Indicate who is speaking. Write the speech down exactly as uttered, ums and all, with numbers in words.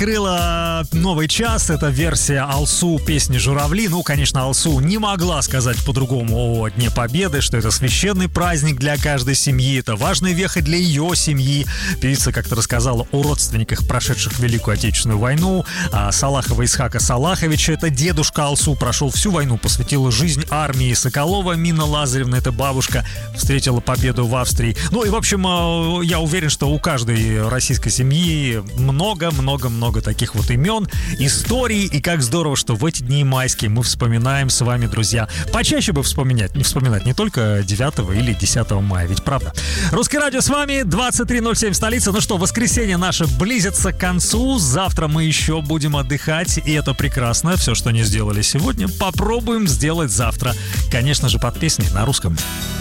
Speaker 1: Открыла новый час, это версия Алсу песни «Журавли». Ну, конечно, Алсу не могла сказать по-другому о Дне Победы, что это священный праздник для каждой семьи, это важная веха для ее семьи. Певица как-то рассказала о родственниках, прошедших Великую Отечественную войну. А Салахова Исхака Салаховича, это дедушка Алсу, прошел всю войну, посвятил жизнь армии. Соколова Мина Лазаревна, это бабушка, встретила победу в Австрии. Ну и, в общем, я уверен, что у каждой российской семьи много-много-много таких вот имен, историй, и как здорово, что в эти дни майские мы вспоминаем с вами, друзья. Почаще бы вспоминать, не вспоминать не только девятого или десятого мая, ведь правда. Русское радио с вами, двадцать три ноль семь столица. Ну что, воскресенье наше близится к концу, завтра мы еще будем отдыхать, и это прекрасно. Все, что не сделали сегодня, попробуем сделать завтра. Конечно же, под песней на русском.